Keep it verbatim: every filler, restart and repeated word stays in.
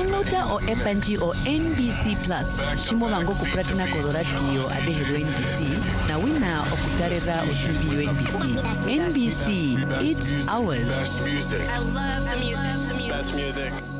downloada o epanji o N B C Plus shimo vango kupratana koloradio adehero N B C na wina okutarera otubiyo N B C. N B C, it's ours. Best music. I love the music. The music. Best music.